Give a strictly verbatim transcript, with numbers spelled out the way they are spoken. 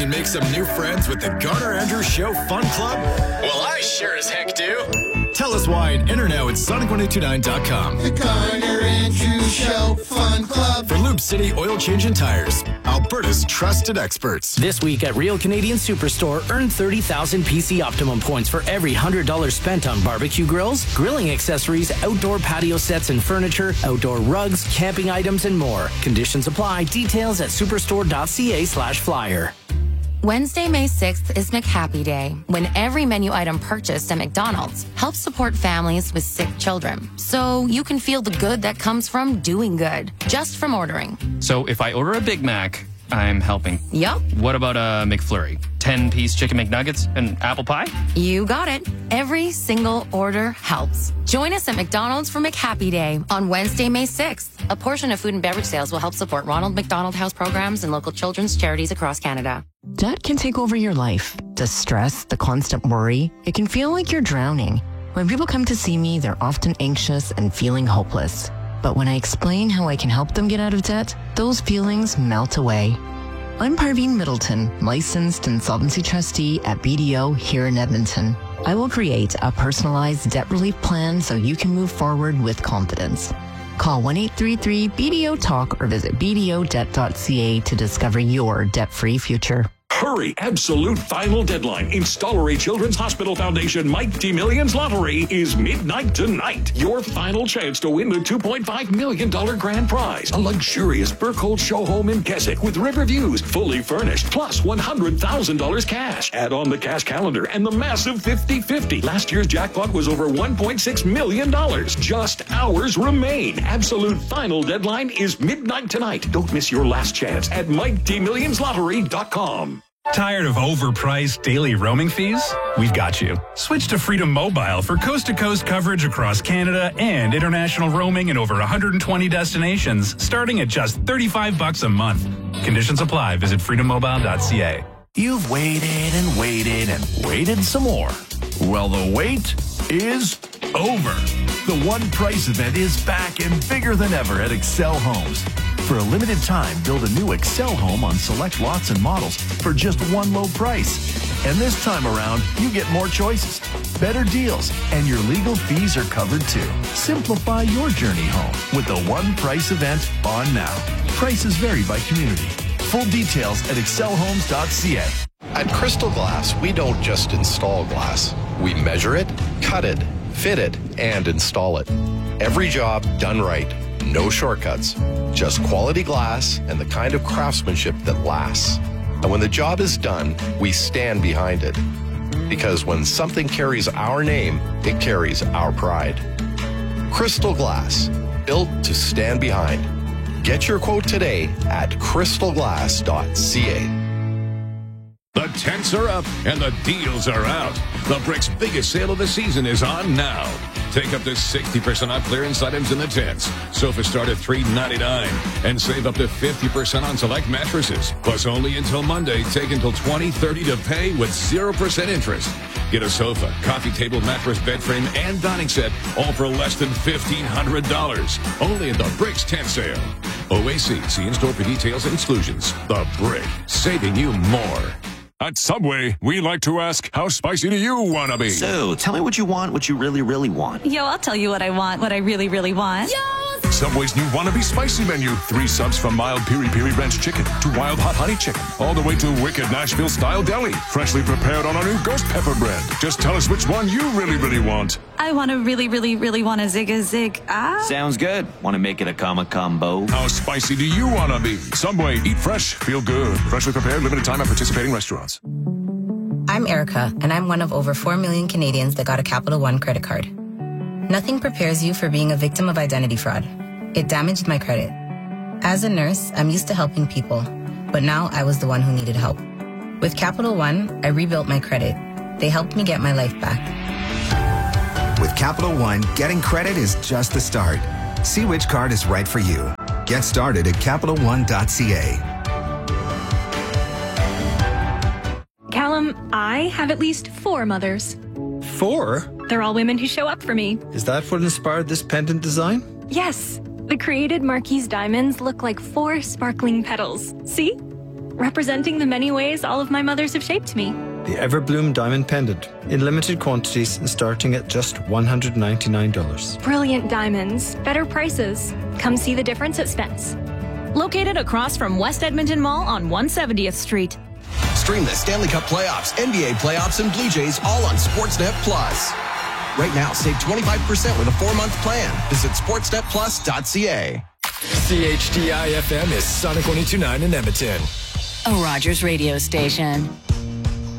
And make some new friends with the Garner Andrews Show Fun Club? Well, I sure as heck do. Tell us why and enter now at Sonic one eight two nine dot com. The Garner Andrews Show Fun Club. For Lube City Oil Change and Tires, Alberta's trusted experts. This week at Real Canadian Superstore, earn thirty thousand P C Optimum points for every one hundred dollars spent on barbecue grills, grilling accessories, outdoor patio sets and furniture, outdoor rugs, camping items, and more. Conditions apply. Details at superstore.ca slash flyer. Wednesday, May sixth is McHappy Day, when every menu item purchased at McDonald's helps support families with sick children. So you can feel the good that comes from doing good, just from ordering. So if I order a Big Mac, I'm helping. Yup. What about a McFlurry? ten-piece chicken McNuggets and apple pie? You got it. Every single order helps. Join us at McDonald's for McHappy Day on Wednesday, May sixth. A portion of food and beverage sales will help support Ronald McDonald House programs and local children's charities across Canada. Debt can take over your life. The stress, the constant worry, it can feel like you're drowning. When people come to see me, they're often anxious and feeling hopeless. But when I explain how I can help them get out of debt, those feelings melt away. I'm Parveen Middleton, licensed insolvency trustee at B D O here in Edmonton. I will create a personalized debt relief plan so you can move forward with confidence. Call one eight three three B D O talk or visit b d o debt dot c a to discover your debt-free future. Hurry! Absolute final deadline. Installary Children's Hospital Foundation Mike D Millions Lottery is midnight tonight. Your final chance to win the two point five million dollars grand prize. A luxurious Burkhold show home in Keswick with river views, fully furnished, plus one hundred thousand dollars cash. Add on the cash calendar and the massive fifty fifty. Last year's jackpot was over one point six million dollars. Just hours remain. Absolute final deadline is midnight tonight. Don't miss your last chance at mike d millions lottery dot com. Tired of overpriced daily roaming fees? We've got you. Switch to Freedom Mobile for coast-to-coast coverage across Canada and international roaming in over one hundred twenty destinations, starting at just thirty-five bucks a month. Conditions apply. Visit freedom mobile dot c a. You've waited and waited and waited some more. Well, the wait is over. The One Price event is back and bigger than ever at Excel Homes. For a limited time, build a new Excel home on select lots and models for just one low price. And this time around, you get more choices, better deals, and your legal fees are covered too. Simplify your journey home with the One Price event on now. Prices vary by community. Full details at excel homes dot c a. At Crystal Glass, we don't just install glass. We measure it, cut it, fit it, and install it. Every job done right. No shortcuts. Just quality glass and the kind of craftsmanship that lasts. And when the job is done, we stand behind it. Because when something carries our name, it carries our pride. Crystal Glass, built to stand behind. Get your quote today at crystal glass dot c a. The tents are up and the deals are out. The Brick's biggest sale of the season is on now. Take up to sixty percent off clearance items in the tents. Sofas start at three ninety-nine and save up to fifty percent on select mattresses. Plus only until Monday, take until twenty thirty to pay with zero percent interest. Get a sofa, coffee table, mattress, bed frame, and dining set, all for less than fifteen hundred dollars. Only at the Brick's tent sale. O A C, see in-store for details and exclusions. The Brick, saving you more. At Subway, we like to ask, how spicy do you want to be? So, tell me what you want, what you really, really want. Yo, I'll tell you what I want, what I really, really want. Yo! Subway's new Wannabe Spicy menu. Three subs from mild Piri Piri Ranch chicken to wild hot honey chicken. All the way to wicked Nashville-style deli. Freshly prepared on our new ghost pepper bread. Just tell us which one you really, really want. I want to really, really, really want a zig a zig. Ah. Sounds good. Want to make it a comma combo? How spicy do you want to be? Subway, eat fresh, feel good. Freshly prepared, limited time at participating restaurants. I'm Erica, and I'm one of over four million Canadians that got a Capital One credit card. Nothing prepares you for being a victim of identity fraud. It damaged my credit. As a nurse, I'm used to helping people, but now I was the one who needed help. With Capital One, I rebuilt my credit. They helped me get my life back. With Capital One, getting credit is just the start. See which card is right for you. Get started at capital one dot c a. Callum, I have at least four mothers. Four? They're all women who show up for me. Is that what inspired this pendant design? Yes. The created Marquise diamonds look like four sparkling petals. See? representing the many ways all of my mothers have shaped me. The Everbloom Diamond Pendant, in limited quantities and starting at just one hundred ninety-nine dollars. Brilliant diamonds, better prices. Come see the difference at Spence. Located across from West Edmonton Mall on one hundred seventieth Street. Stream the Stanley Cup playoffs, N B A playoffs, and Blue Jays all on Sportsnet Plus. Right now, save twenty-five percent with a four-month plan. Visit sportsnet plus dot c a. C H D I F M is Sonic one oh two point nine in Edmonton. A Rogers radio station.